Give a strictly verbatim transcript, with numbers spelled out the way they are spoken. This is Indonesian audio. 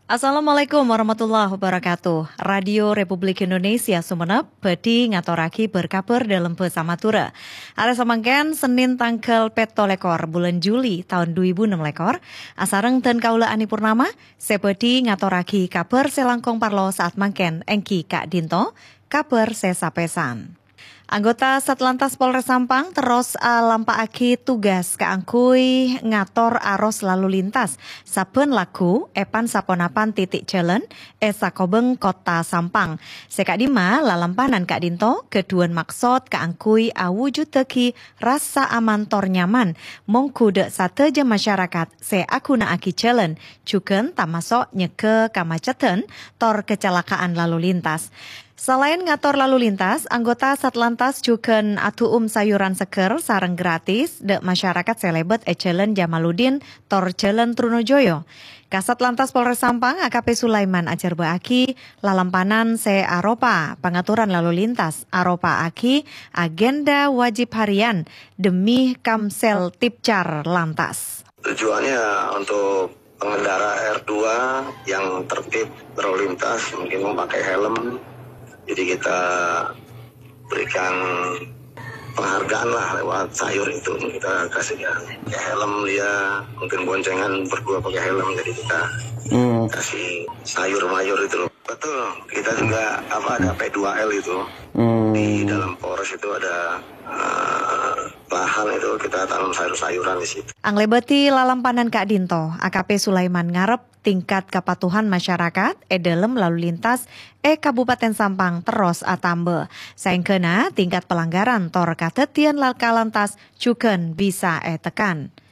Assalamualaikum warahmatullahi wabarakatuh. Radio Republik Indonesia Sumenep bedi ngatoraki berkabar dalam pesamatura. Hari samangken Senin tanggal peto lekor bulan Juli tahun dua ribu enam lekor. Asareng dan kaula Ani Purnama sebedi ngatoraki kabar selangkong parlo saat mangken engki Kak Dinto kabar sesapesan. Anggota Satlantas Polres Sampang terus uh, lampaaki tugas keangkui ngator arus lalu lintas saben laku epan saponapan titik jalan esa kobeng kota Sampang. Sekak dima lalampanan Kak Dinto keduan maksud keangkui awujud teki rasa aman tor nyaman mongkude sateja masyarakat se akuna aki jalan juken tamasok nyeke kamacetan tor kecelakaan lalu lintas. Selain ngator lalu lintas, anggota Satlantas juga atu um sayuran seger sareng gratis de masyarakat selebet e Jalan Jamaluddin tor Jalan Trunojoyo. Kasat Lantas Polres Sampang A K P Sulaiman ajar baaki lalampanan se aropa pengaturan lalu lintas aropa aki agenda wajib harian demi Kamsel Tipcar Lantas. Tujuannya untuk pengendara R dua yang tertib berlalu lintas mungkin memakai helm. Jadi kita berikan penghargaan lah lewat sayur itu, kita kasih ya pakai helm dia, mungkin boncengan berdua pakai helm, jadi kita hmm. kasih sayur mayur itu loh. Betul, kita juga apa ada P dua L itu hmm. di dalam Polres itu ada uh, lahan itu kita tanam sayur-sayuran di situ. Anglebeti lalampanan Kak Dinto, A K P Sulaiman ngarep tingkat kepatuhan masyarakat e dalam lalu lintas e Kabupaten Sampang terus atambe. Saengkeuna tingkat pelanggaran tor katetian laka lantas juga bisa e tekan.